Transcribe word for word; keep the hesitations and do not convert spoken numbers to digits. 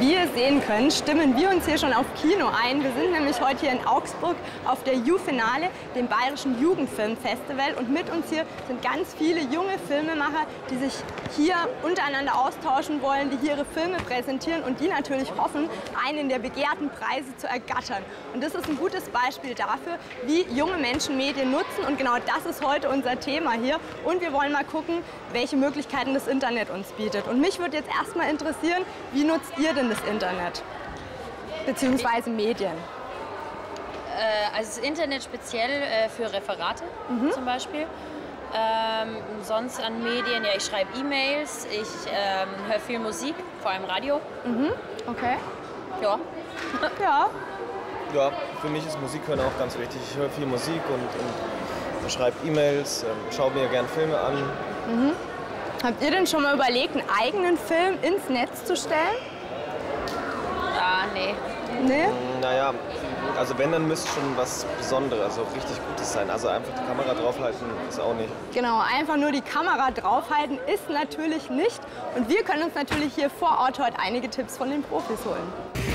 Wie ihr sehen könnt, stimmen wir uns hier schon auf Kino ein. Wir sind nämlich heute hier in Augsburg auf der Juvenale, dem Bayerischen Jugendfilmfestival. Und mit uns hier sind ganz viele junge Filmemacher, die sich hier untereinander austauschen wollen, die hier ihre Filme präsentieren und die natürlich hoffen, einen der begehrten Preise zu ergattern. Und das ist ein gutes Beispiel dafür, wie junge Menschen Medien nutzen. Und genau das ist heute unser Thema hier. Und wir wollen mal gucken, welche Möglichkeiten das Internet uns bietet. Und mich würde jetzt erstmal interessieren, wie nutzt ihr denn das Internet? Beziehungsweise Medien? Äh, also das Internet speziell äh, für Referate mhm. zum Beispiel. Ähm, sonst an Medien, ja, ich schreibe E-Mails, ich ähm, höre viel Musik, vor allem Radio. Mhm. Okay. Ja. Ja. Ja, für mich ist Musik hören auch ganz wichtig. Ich höre viel Musik und, und schreibe E-Mails, ähm, schaue mir gerne Filme an. Mhm. Habt ihr denn schon mal überlegt, einen eigenen Film ins Netz zu stellen? Ah, nee. Nee? Naja, also wenn, dann müsste schon was Besonderes, also richtig Gutes sein. Also einfach die Kamera draufhalten ist auch nicht. Genau, einfach nur die Kamera draufhalten ist natürlich nicht. Und wir können uns natürlich hier vor Ort heute einige Tipps von den Profis holen.